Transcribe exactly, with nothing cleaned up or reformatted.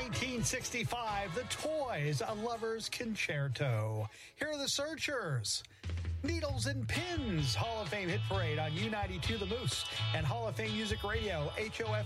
nineteen sixty-five, The Toys, A Lover's Concerto. Here are the Searchers. Needles and Pins, Hall of Fame Hit Parade on U ninety-two The Moose and Hall of Fame Music Radio, H O F